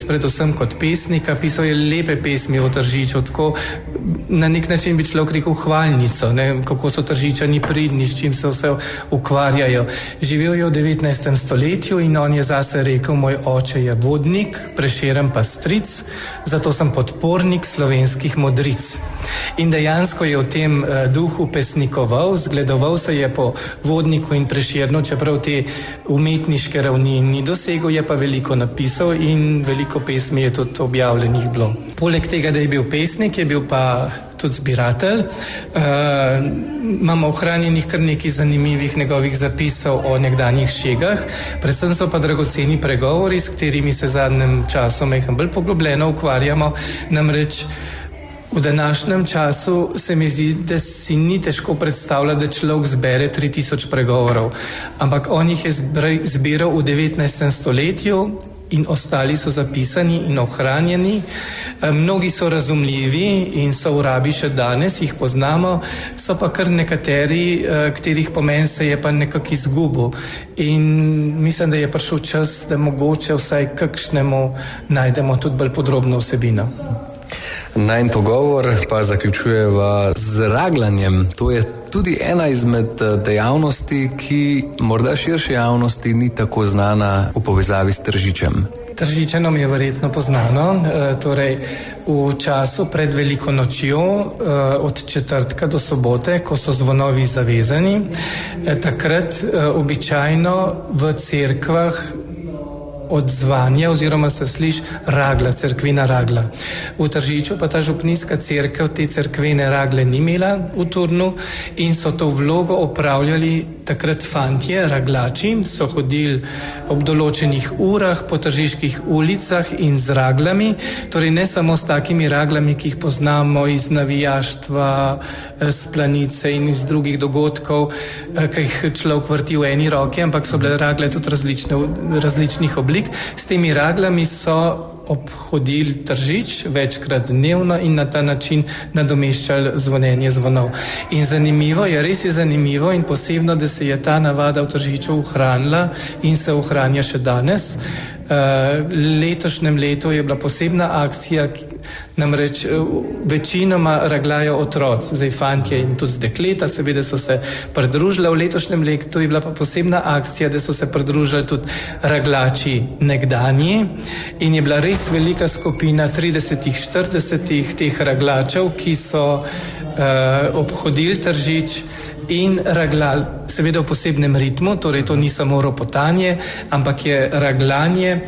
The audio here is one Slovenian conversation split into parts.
predvsem kot pesnika, pisal je lepe pesmi o Tržiču, tako na nek način bi človek rekel hvalnico, ne, kako so Tržičani pridni, s čim se vse ukvarjajo. Živel je v 19. stoletju in on je zase rekel, moj oče je vodnik, Prešeren pa stric, zato sem podpornik slovenskih modric. In dejansko je v tem duhu pesnikoval, zgledoval se je po Vodniku in Prešernu, čeprav te umetniške ravni ni dosegel, je pa veliko napisal in veliko pesmi je tudi objavljenih bilo. Poleg tega, da je bil pesnik, je bil pa tudi zbiratelj. Imamo ohranjenih kar nekaj zanimivih njegovih zapisov o nekdanjih šegah, predvsem so pa dragoceni pregovori, s katerimi se zadnjem času malo bolj poglobljeno ukvarjamo, namreč v današnjem času se mi zdi, da si ni težko predstavljati, da človek zbere 3000 pregovorov, ampak on jih je zbiral v 19. stoletju in ostali so zapisani in ohranjeni. Mnogi so razumljivi in so v rabi še danes, jih poznamo, so pa kar nekateri, katerih pomen se je pa nekako izgubil. In mislim, da je prišel čas, da mogoče vsaj kakšnemu najdemo tudi bolj podrobno vsebino. Najin pogovor pa zaključujeva z ragljanjem. To je tudi ena izmed dejavnosti, ki morda širši javnosti ni tako znana v povezavi s Tržičem. Tržičanom je verjetno poznano, torej v času pred Veliko nočjo, od četrtka do sobote, ko so zvonovi zavezani, takrat običajno v cerkvah odzvanja oziroma se sliši ragla, cerkvena ragla. V Tržiču pa ta župnijska cerkev te cerkvene ragle ni imela v Turnu in so to vlogo opravljali takrat fantje, raglači, so hodili ob določenih urah po tržiških ulicah in z raglami, torej ne samo s takimi raglami, ki jih poznamo iz navijaštva, z planice in iz drugih dogodkov, ki jih človek vrti v eni roki, ampak so bile ragle tudi različnih oblik. S temi raglami so obhodili Tržič večkrat dnevno in na ta način nadomeščali zvonjenje zvonov. In zanimivo je, res je zanimivo in posebno, da se je ta navada v Tržiču ohranila in se ohranja še danes. Letošnjem letu je bila posebna akcija, namreč večinoma raglajo otroci, zdaj fantje in tudi dekleta, seveda so se pridružila. V letošnjem letu je bila pa posebna akcija, da so se pridružili tudi raglači nekdanji in je bila res velika skupina 30-40 teh raglačev, ki so obhodili Tržič in raglali, seveda v posebnem ritmu, torej to ni samo ropotanje, ampak je raglanje,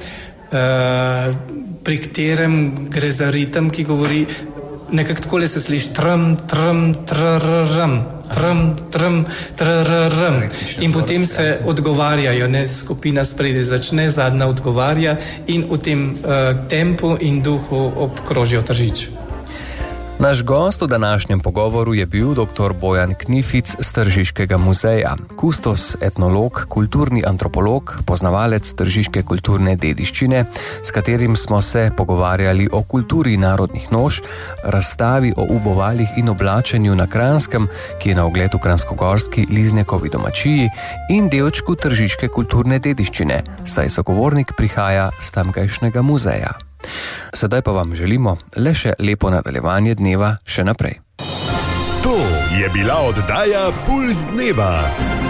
pri katerem gre za ritem, ki govori, nekako takole se sliši trm, trm, trrrm, trm, trm, trrrm. In potem se odgovarjajo, ne, skupina spredi začne, zadnja odgovarja in v tem tempu in duhu obkrožijo Tržič. Naš gost v današnjem pogovoru je bil dr. Bojan Knific z Tržiškega muzeja, kustos, etnolog, kulturni antropolog, poznavalec tržiške kulturne dediščine, s katerim smo se pogovarjali o kulturi narodnih noš, razstavi o ubovalih in oblačenju na Kranjskem, ki je na ogled v kranjskogorski Liznekovi domačiji, in delčku tržiške kulturne dediščine, saj sogovornik prihaja z tamkajšnjega muzeja. Sedaj pa vam želimo le še lepo nadaljevanje dneva še naprej. To je bila oddaja Pulz dneva.